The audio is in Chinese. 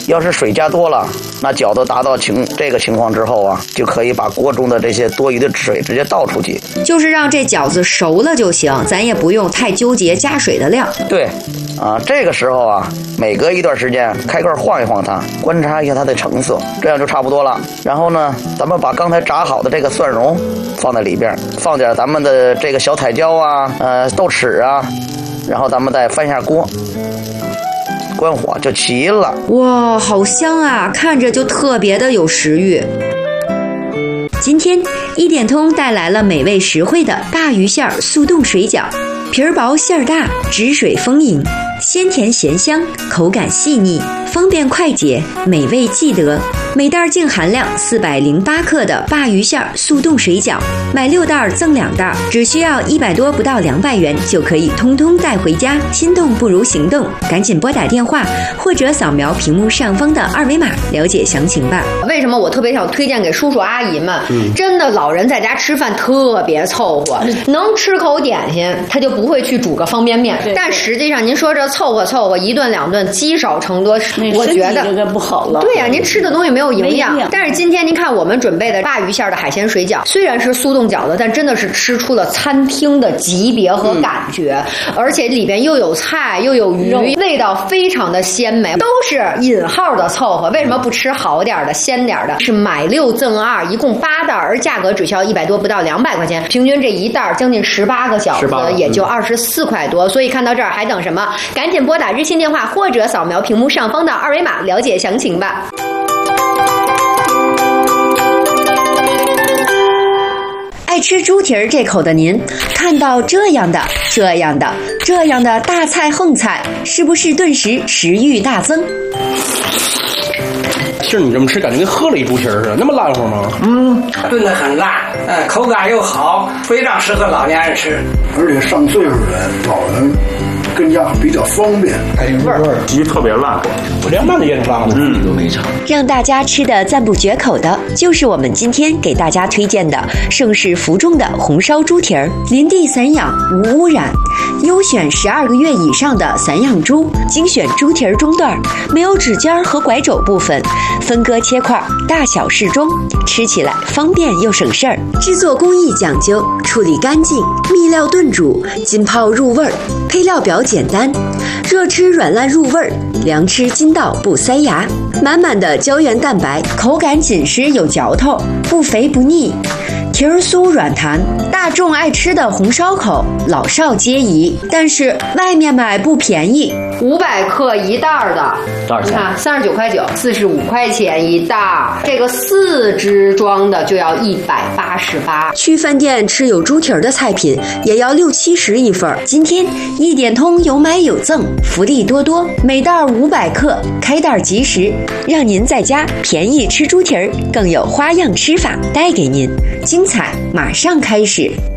要是水加多了，那饺子达到这个情况之后啊，就可以把锅中的这些多余的水直接倒出去， 就是让这饺子熟了就行，咱也不用太纠结加水的量。 对，这个时候啊，每隔一段时间开盖晃一晃它，观察一下它的成色，这样就差不多了。然后呢，咱们把刚才炸好的这个蒜蓉放在里边，放点咱们的这个小彩椒啊，豆豉啊，然后咱们再翻下锅，关火就齐了。 哇，好香啊，看着就特别的有食欲。今天一点通带来了美味实惠的鲅鱼馅速冻水饺，皮儿薄馅儿大，汁水丰盈，鲜甜咸香，口感细腻，方便快捷，美味记得。每袋净含量408克的鲅鱼馅速冻水饺，买6袋赠2袋，只需要100多不到200元就可以通通带回家。心动不如行动，赶紧拨打电话或者扫描屏幕上方的2维码了解详情吧。 为什么我特别想推荐给叔叔阿姨们？真的，老人在家吃饭特别凑合，能吃口点心，他就不会去煮个方便面。但实际上，您说这凑合1顿2顿，积少成多，我觉得这不好了。 对呀，您吃的东西没有营养。但是今天您看我们准备的鲅鱼馅的海鲜水饺，虽然是速冻饺子，但真的是吃出了餐厅的级别和感觉，而且里边又有菜又有鱼，味道非常的鲜美，都是引号的凑合。为什么不吃好点的、鲜点的？是买6赠2，一共8袋，而价格只需要100多不到200块钱，平均这一袋将近18个饺子，也就24块多。所以看到这儿还等什么？赶紧拨打热线电话或者扫描屏幕上方的2维码了解详情吧。 爱吃猪蹄儿这口的您，看到这样的大菜横菜，是不是顿时食欲大增？ 是你这么吃，感觉跟喝了一猪蹄儿似的，那么烂乎吗？ 炖得很辣，口感又好，非常适合老年人吃。 而且上岁数的人、老人跟家比较方便，还有味儿， 鸡特别辣， 我凉拌的也挺辣的， 都没尝。 让大家吃的赞不绝口的，就是我们今天给大家推荐的盛世福众的红烧猪蹄儿，林地散养，无污染，优选12个月以上的散养猪，精选猪蹄儿中段，没有指尖和拐肘部分，分割切块，大小适中，吃起来方便又省事儿。制作工艺讲究，处理干净，秘料炖煮，浸泡入味儿，配料表简单，热吃软烂入味儿，凉吃筋道不塞牙，满满的胶原蛋白，口感紧实有嚼头，不肥不腻，蹄儿酥软弹，大众爱吃的红烧口，老少皆宜。但是外面买不便宜 ，500克一袋的，你看39块9，45块钱一袋。这个4只装的就要188。 去饭店吃有猪蹄儿的菜品也要60、70一份。今天一点通有买有赠，福利多多，每袋500克，开袋即食，让您在家便宜吃猪蹄儿，更有花样吃法带给您。精彩马上开始。